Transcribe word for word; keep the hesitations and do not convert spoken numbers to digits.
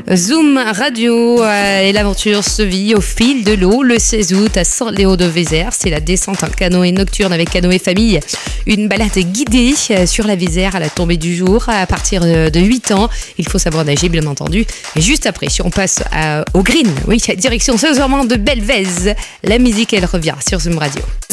Zoom Radio euh, et l'aventure se vit au fil de l'eau le seize août à Saint-Léo-de-Vézère. C'est la descente en canoë nocturne avec canoë famille. Une balade guidée euh, sur la Vézère à la tombée du jour à partir de, de huit ans. Il faut savoir nager, bien entendu. Et juste après, si on passe à, au green, oui, direction Saint-Germain de Belvez, la musique, elle revient sur Zoom Radio.